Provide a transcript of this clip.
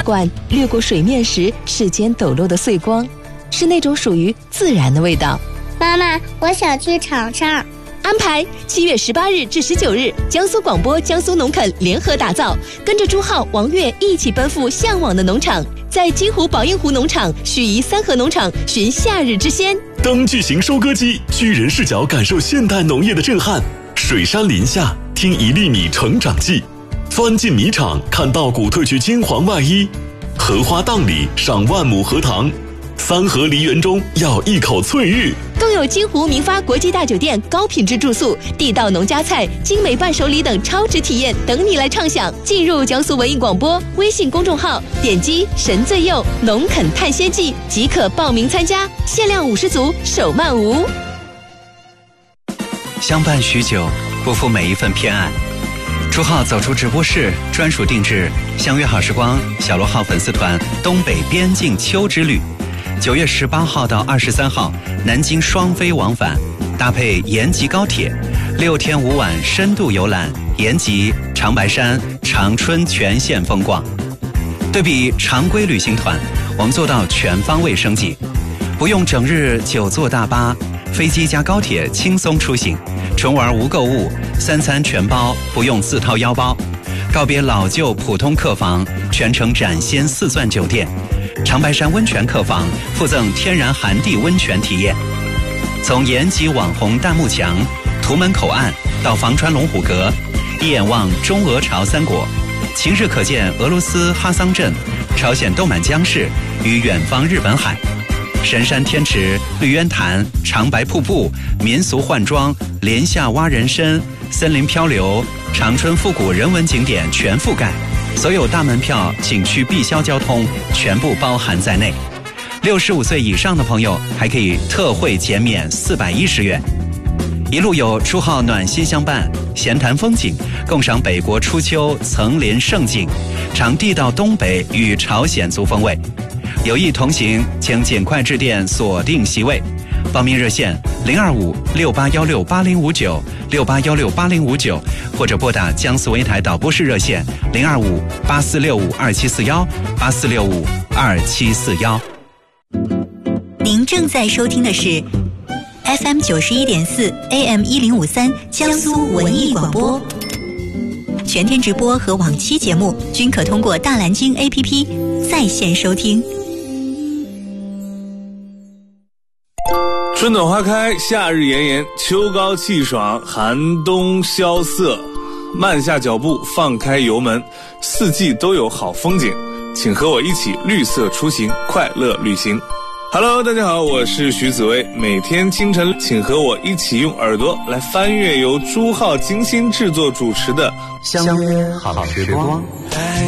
管掠过水面时世间抖落的碎光，是那种属于自然的味道。 妈妈，我想去尝尝。 安排7月18日至19日，江苏广播、江苏农垦联合打造，跟着朱浩、王悦一起奔赴向往的农场，在金湖宝应湖农场、盱眙三河农场寻夏日之鲜。 登巨型收割机，巨人视角感受现代农业的震撼；水山林下，听1粒米成长记；翻进米场，看稻谷褪去金黄外衣；荷花荡里，赏万亩荷塘；三河梨园中，咬一口翠玉。 更有金湖明发国际大酒店高品质住宿、地道农家菜、精美伴手礼等超值体验等你来畅享。进入江苏文艺广播微信公众号，点击神最右农垦探鲜记即可报名参加，限量50组，手慢无。 相伴许久，不负每一份偏爱。朱浩走出直播室，专属定制相约好时光小螺号粉丝团东北边境秋之旅。9月18号到23号，南京双飞往返，搭配延吉高铁，6天5晚深度游览延吉、长白山、长春全线风光。对比常规旅行团，我们做到全方位升级，不用整日久坐大巴，飞机加高铁轻松出行，纯玩无购物，3餐全包，不用自掏腰包。告别老旧普通客房，全程展现4钻酒店。长白山温泉客房附赠天然寒地温泉体验。从延吉网红大幕墙、图门口岸到房川龙虎阁，一眼望中俄朝三国，晴日可见俄罗斯哈桑镇、朝鲜豆满江市与远方日本海。神山天池、绿渊潭、长白瀑布、民俗换装、莲下蛙人参、森林漂流、长春复古人文景点全覆盖。所有大门票、景区必销交通全部包含在内。65岁以上的朋友还可以特惠减免410元。一路有朱浩暖心相伴，闲谈风景，共赏北国初秋层林胜景，尝地道东北与朝鲜族风味。有意同行，请尽快致电锁定席位。报名热线025-6816-8059 6816-8059，或者拨打江苏文艺台导播室热线025-8465-2741 8465-2741。 您正在收听的是 FM 91.4 AM 1053江苏文艺广播，全天直播和往期节目均可通过大蓝鲸 APP 在线收听。 春暖花开，夏日炎炎，秋高气爽，寒冬萧瑟。慢下脚步，放开油门，四季都有好风景，请和我一起绿色出行，快乐旅行。Hello， 大家好，我是徐子薇。每天清晨，请和我一起用耳朵来翻阅由朱浩精心制作主持的相约好时光。